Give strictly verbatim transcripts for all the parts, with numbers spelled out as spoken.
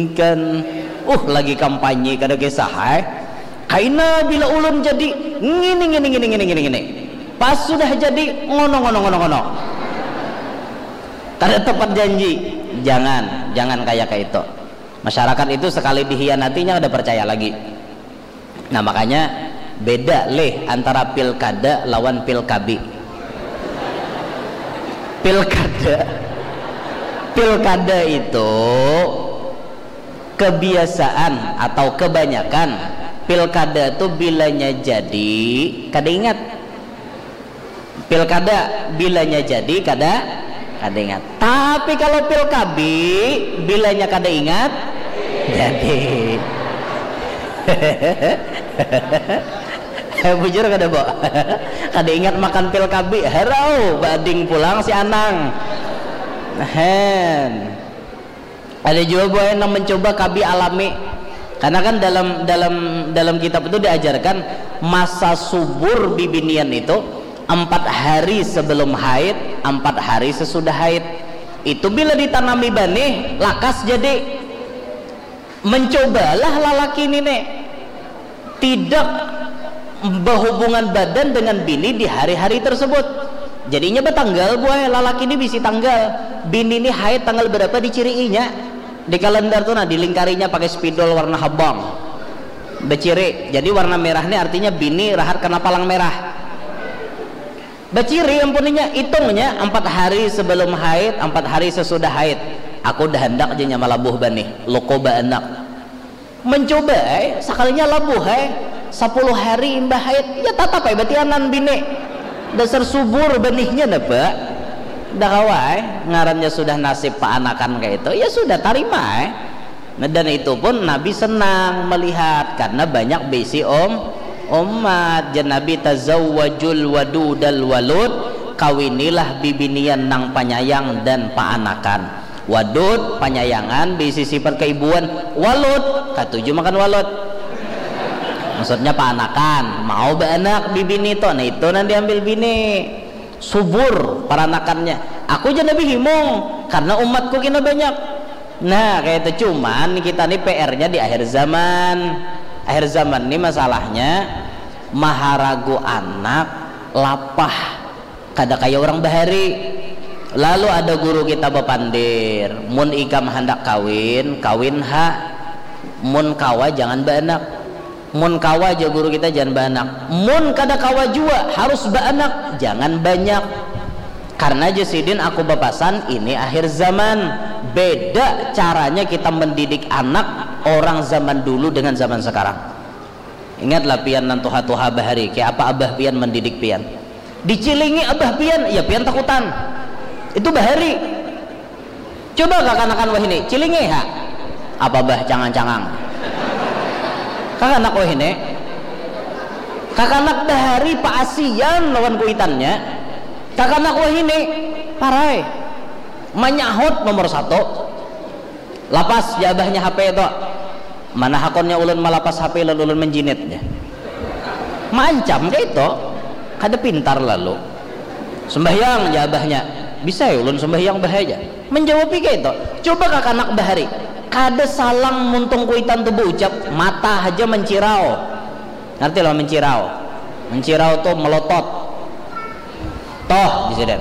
kan uh lagi kampanye kada kisah eh kaina bila ulun jadi ngini ngini ngini ngini ngini ngini pas sudah jadi ngono ngono ngono ngono kada tepat janji. Jangan jangan kayak kayak itu. Masyarakat itu sekali dihianatinya udah percaya lagi. Nah makanya beda leh antara pilkada lawan pilkabi. Pilkada pilkada itu kebiasaan atau kebanyakan pilkada tuh bilanya jadi kada ingat. Pilkada bilanya jadi kada kada ingat. Tapi kalau pilkabi bilanya kada ingat jadi. Bujur kada bo. Kada ingat makan pilkabi harau bading pulang si Anang. Hen. Ada juga boy yang mencoba kabi alami. Karena kan dalam dalam dalam kitab itu diajarkan masa subur bibinian itu empat hari sebelum haid, empat hari sesudah haid. Itu bila ditanami banih lakas jadi. Mencobalah lalaki ini nek tidak berhubungan badan dengan bini di hari-hari tersebut. Jadinya bertanggal boy lalaki ini bisi tanggal. Bini ini haid tanggal berapa diciriinya. Di kalender tuh nah dilingkarinya pakai spidol warna habang beciri. Jadi warna merah ini artinya bini rahat kena palang merah beciri. Ampuninya hitungnya empat hari sebelum haid, empat hari sesudah haid. Aku dah hendak aja nyama labuh bani loko ba anak mencoba eh sekalinya labuh eh sepuluh hari imbah haid ya tatap eh berarti anan bini dasar subur benihnya napa dah kawai ngarannya sudah nasib paanakan kayak itu ya sudah tarima eh. Nah, dan itu pun Nabi senang melihat karena banyak besi om umat jan Nabi tazawwajul wadudal walud kawinilah bibinian nang panyayang dan paanakan. Wadud panyayangan besi sifat keibuan, walud katuju makan walud maksudnya paanakan mau beranak bibini to. Nah itu nanti ambil bini subur peranakannya. Aku jadi lebih himung karena umatku kena banyak. Nah kayak itu cuman kita nih P R-nya di akhir zaman. Akhir zaman nih masalahnya maharagu anak lapah kada kayak orang bahari. Lalu ada guru kita bepandir mun ikam hendak kawin kawin ha mun kawa jangan beranak. Mun kawa aja guru kita jangan beranak. Mun kada kawa jua harus beranak jangan banyak. Karena jasidin aku bapasan ini akhir zaman. Beda caranya kita mendidik anak orang zaman dulu dengan zaman sekarang. Ingatlah pian nan tuha-tuha bahari kayak apa abah pian mendidik pian. Dicilingi abah pian ya pian takutan. Itu bahari. Coba kakanakan wah ini cilingi ha. Apa bah cangang-cangang. Kakak anak wah ini kakak anak bahari pak asian lawan kuitannya. Kakak anak wah ini parai menyahut nomor satu lapas jabahnya H P itu mana hakonnya ulun malapas H P lalu ulun menjinitnya mancam kayak itu kada pintar lalu sembahyang jabahnya bisa ya ulun sembahyang bahaya menjawab kayak itu. Coba kakak anak bahari kada salang muntung kuitan tubuh ucap mata aja mencirau. Ngerti loh mencirau. Mencirau tuh melotot. Toh disini.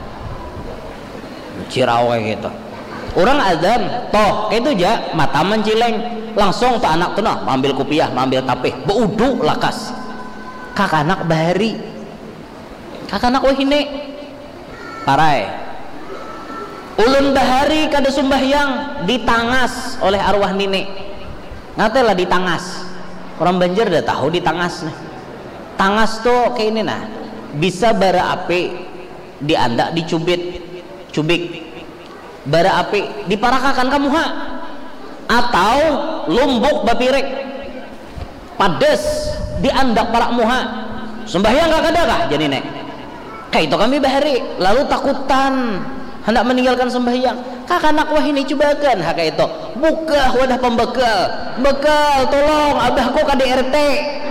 Mencirau kayak gitu. Orang azan toh kayak itu aja mata mencileng langsung tuh anak tuh nah ambil kupiah, ambil tapih, beudu lakas. Kakak anak bahari. Kakak anak wah ini parai. Ulun bahari kada sumbahyang ditangas oleh arwah nini. Ngatelah ditangas. Orang Banjar udah tahu ditangas nih. Tangas tuh kayak ini nah. Bisa bara api diandak dicubit, cubik. Bara api diparakakan kamu ha. Atau lumbuk bapirek. Pades diandak parak muha. Sembahyang gak kada kah jadi nek. Kayak itu kami bahari lalu takutan hendak meninggalkan sembahyang. Kakak anak wah ini cobakan hak itu buka wadah pembekal bekal tolong abahku K D R T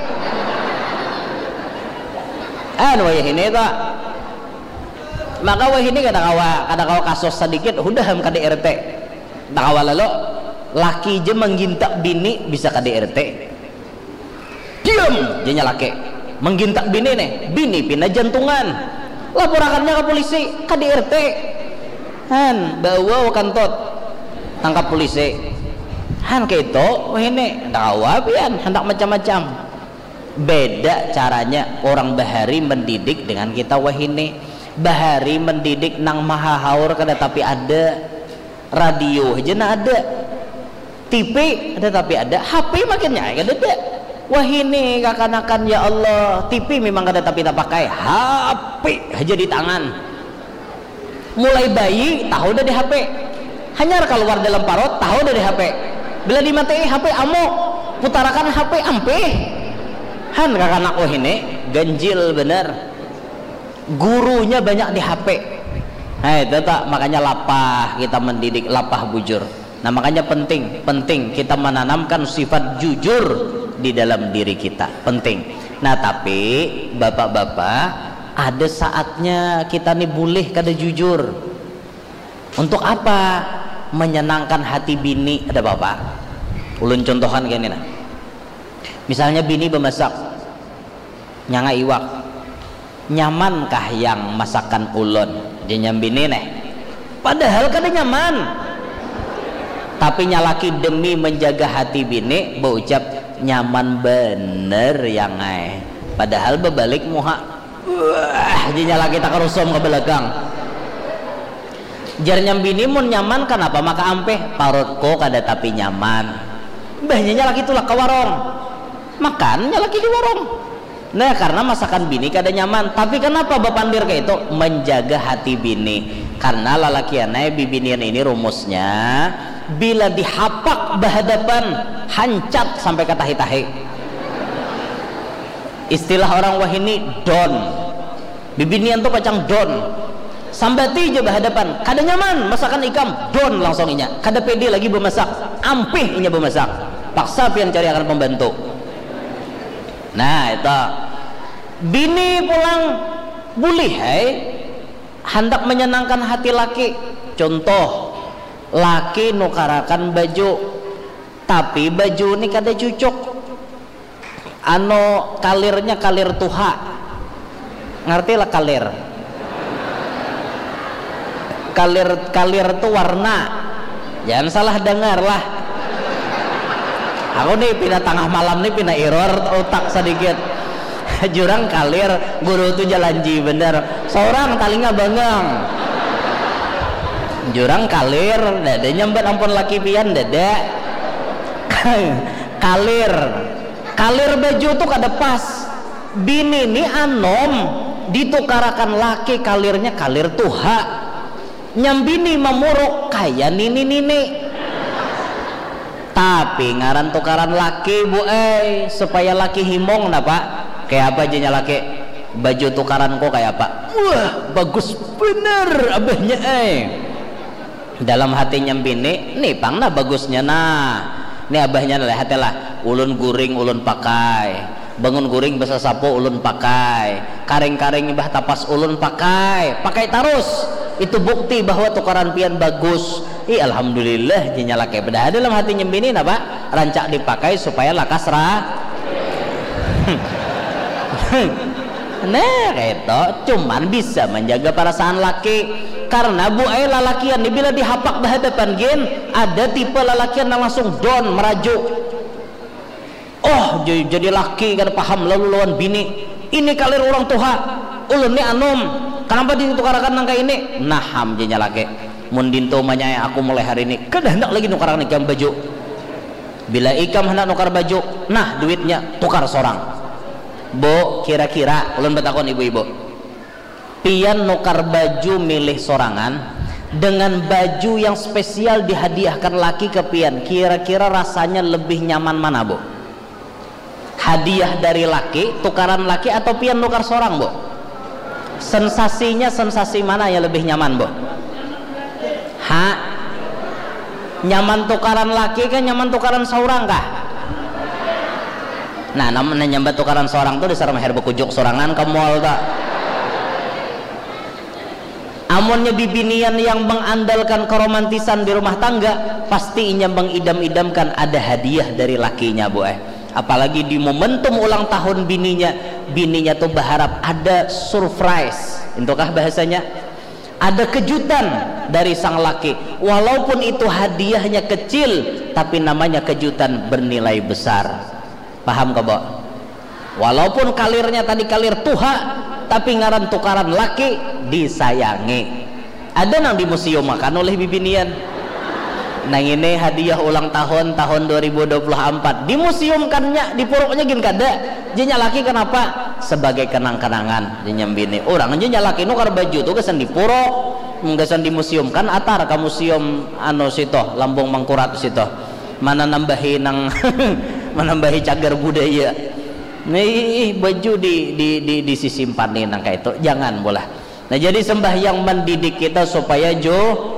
anu wah ini tak maka wah ini kada kawa kada kawa kasus sedikit udah ham K D R T tak kawa lalu laki je menggintak bini bisa ke D R T. Diam jenya laki menggintak bini nih, bini pindah jantungan, laporakannya ke polisi, ke D R T han bawa kantot tangkap polisi han keto wah ini dakwah pian hendak macam-macam. Beda caranya orang bahari mendidik dengan kita wah ini bahari mendidik nang maha haur kada tapi ada radio aja na ada, T V ada tapi ada, H P makinnya kada ada. Wah ini kakanakan ya Allah, T V memang kada tapi tak pakai, H P aja di tangan. Mulai bayi tahu udah di H P, hanya keluar dalam parut tahu udah di H P. Bila dimatiin H P amuk, putarakan H P ampe. Han kakanak wah ini ganjil bener. Gurunya banyak di H P. Hei, tetap makanya lapah kita mendidik, lapah bujur. Nah makanya penting, penting kita menanamkan sifat jujur di dalam diri kita, penting. Nah tapi bapak-bapak ada saatnya kita nih boleh kada jujur. Untuk apa? Menyenangkan hati bini. Ada bapak ulun contohan kayak ini nah. Misalnya bini bemasak nyanga iwak, nyamankah yang masakan ulun dia nyambini nih, padahal kada nyaman, tapi nyalaki demi menjaga hati bini berucap nyaman bener yang ay, padahal berbalik muha wah dia nyalaki tak kerusum ke belakang jar nyambini mun nyaman kenapa maka ampe parutku kada tapi nyaman bahnya nyalaki tulak ke warung makan nyalaki di warung. Nah karena masakan bini kada nyaman, tapi kenapa bapandir kayak itu menjaga hati bini, karena lalakiannya bibinian ini rumusnya bila dihapak berhadapan hancat sampai ke tahi-tahi. Istilah orang wahini don, bibinian tuh pacang don sambati aja berhadapan kada nyaman masakan ikam don langsung inya kada pede lagi bermasak ampih inya bermasak paksa pian cari akan pembantu. Nah itu bini pulang boleh hai hendak menyenangkan hati laki. Contoh laki nukarakan baju tapi baju ini kada cucuk ano kalirnya kalir tuha, ngerti lah kalir kalir kalir itu warna, jangan salah dengar lah. Aku nih pindah tengah malam nih pindah error otak sedikit jurang kalir guru tuh jalanji bener seorang talinga bangang jurang kalir dada nyambat ampun laki pian dada kalir kalir baju tuh kada pas bini nih anom ditukarakan laki kalirnya kalir tuha nyambini memuruk kayak nini nini tapi ngaran tukaran laki bu eh supaya laki himong nah pak kayak apa aja laki baju tukaran kok kayak apa wah bagus bener abahnya eh dalam hatinya bini nih pang nah bagusnya nah ini abahnya lah hati lah ulun guring ulun pakai bangun guring basa sapo ulun pakai karing-karing bah tapas ulun pakai pakai terus itu bukti bahwa tukaran pian bagus. Ih alhamdulillah jinya laki bedah dalam hati nyembini apa rancak dipakai supaya lakas ra nah itu cuman bisa menjaga perasaan laki karena bu ay lalakian bila dihapak berhadapan gen ada tipe lalakian yang langsung don merajuk oh jadi, jadi laki kan paham lalu lawan bini ini kalir orang tuha ulun ni anom kenapa ditukarakan nangka ini naham jinya laki mundinto manyai aku mulai hari ini kada hendak lagi nukar ikam baju bila ikam hendak nukar baju nah duitnya tukar seorang bo kira-kira ulun betakon ibu-ibu pian nukar baju milih sorangan dengan baju yang spesial dihadiahkan laki ke pian kira-kira rasanya lebih nyaman mana bu hadiah dari laki tukaran laki atau pian nukar seorang bu sensasinya sensasi mana yang lebih nyaman bu ha nyaman tukaran laki kan nyaman tukaran seorang kah nah namanya nyambat tukaran seorang tuh disarang her bekujuk sorangan ke mall tak Amunnya bibinian yang mengandalkan keromantisan di rumah tangga, pastinya mengidam-idamkan ada hadiah dari lakinya, Bu eh. Apalagi di momentum ulang tahun bininya, bininya tuh berharap ada surprise, entukah bahasanya? Ada kejutan dari sang laki, walaupun itu hadiahnya kecil, tapi namanya kejutan bernilai besar. Paham kah, Bo? Walaupun kalirnya tadi kalir tuha, tapi ngaran tukaran laki disayangi. Ada nang di museum makan oleh bibinian. Nang ini hadiah ulang tahun tahun dua ribu dua puluh empat di museum kannya, di puruknya gin kada. Jinya laki kenapa? Sebagai kenang-kenangan jinya bini. Orang jinya laki nu karo baju tuh kesan di puruk, kesan di museum kan atar ka museum anu sito Lambung Mangkurat sito. Mana nambahi nang menambahi cagar budaya. Nih baju di di di disisimpanin nang kayak itu jangan bolah. Nah jadi sembahyang mendidik kita supaya jo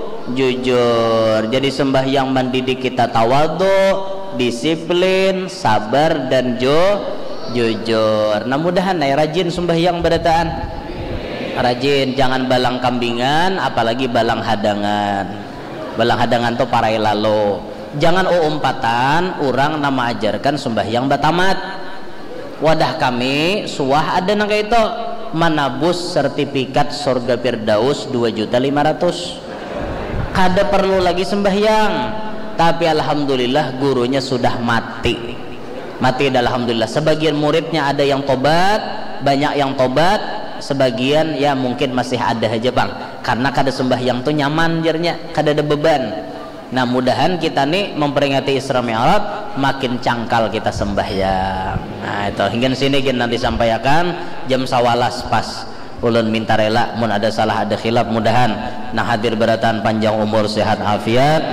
jujur. Jadi sembahyang mendidik kita tawadhu, disiplin, sabar dan jo jujur. Nah mudahan nih rajin sembahyang berataan. Rajin, jangan balang kambingan, apalagi balang hadangan. Balang hadangan tuh parai lalu. Jangan umpatan, orang nama ajarkan sembahyang batamat. Wadah kami suah ada nang kayak itu manabus sertifikat surga Firdaus dua juta lima ratus. Kada perlu lagi sembahyang, tapi alhamdulillah gurunya sudah mati. Mati alhamdulillah. Sebagian muridnya ada yang tobat, banyak yang tobat, sebagian ya mungkin masih ada aja bang, karena kada sembahyang tuh nyaman jarnya, kada ada beban. Nah mudahan kita nih memperingati Isra Mi'raj makin cangkal kita sembahyang. Nah itu hingga sini kita nanti sampaikan jam sawalas pas. Ulun minta rela mun ada salah ada khilaf, mudahan nah hadir beratan panjang umur sehat afiat.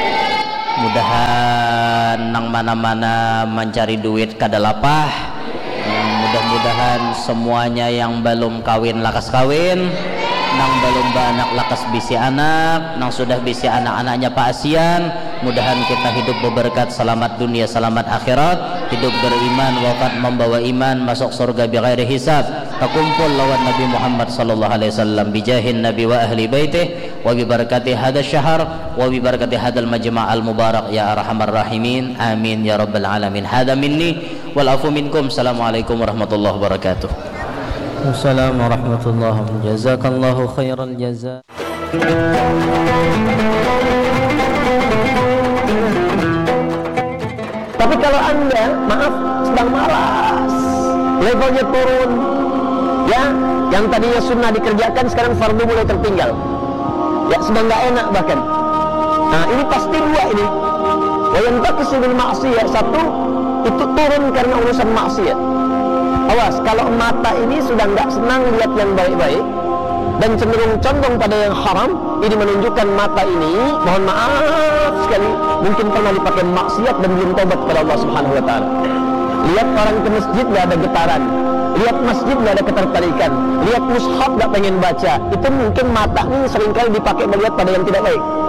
Mudahan nang mana-mana mencari duit kada lapah. Mudah-mudahan semuanya yang belum kawin lakas kawin, nang belum anak lakas bisi anak, nang sudah bisi anak-anaknya paasian. Mudahan kita hidup berberkat, selamat dunia selamat akhirat, hidup beriman, wafat membawa iman, masuk surga bighairi hisab, terkumpul lawan Nabi Muhammad sallallahu alaihi wasallam bijahin Nabi wa ahli baitih wa bi barakati hadzal syahr wa bi barakati hadzal majma' al mubarak ya arhamar rahimin amin ya rabbal alamin. Hadza minni wal afu minkum. Assalamualaikum warahmatullahi wabarakatuh. Assalamualaikum warahmatullahi wabarakatuh. Jazakallahu khairal jazaa. Tapi kalau Anda, maaf, sedang malas, levelnya turun, ya, yang tadinya sunnah dikerjakan sekarang fardu mulai tertinggal, ya, sedang nggak enak bahkan. Nah, ini pasti dua ini. Wayang takus bil maksiat, satu itu turun karena urusan maksiat. Awas, kalau mata ini sudah nggak senang lihat yang baik-baik dan cenderung condong pada yang haram, ini menunjukkan mata ini, mohon maaf sekali, mungkin pernah dipakai maksiat dan belum tobat kepada Allah Subhanahu Wa Taala. Lihat orang ke masjid nggak ada getaran, lihat masjid nggak ada ketertarikan, lihat mushaf nggak pengen baca, itu mungkin mata ini seringkali dipakai melihat pada yang tidak baik.